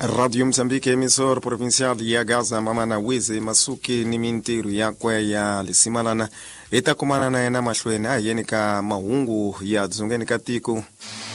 Radio Mozambique, emissor provincial ya Gaza, Mamana Wize Masuki ni mintiru yakwe ya lisimalana itakumana na ena mahlweni ayenika mahungu ya dzungeni ka tiko.